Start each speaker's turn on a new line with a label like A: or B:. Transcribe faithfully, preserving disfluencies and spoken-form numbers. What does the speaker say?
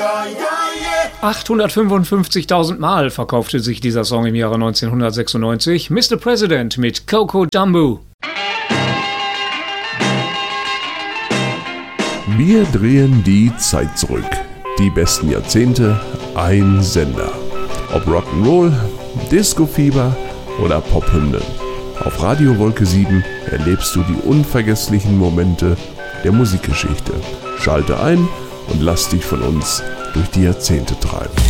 A: achthundertfünfundfünfzigtausend Mal verkaufte sich dieser Song im Jahre neunzehnhundertsechsundneunzig. Mister President mit Coco Jumbo.
B: Wir drehen die Zeit zurück. Die besten Jahrzehnte, ein Sender. Ob Rock'n'Roll, Disco-Fieber oder Pophymnen. Auf Radio Wolke sieben erlebst du die unvergesslichen Momente der Musikgeschichte. Schalte ein und lass dich von uns durch die Jahrzehnte treiben.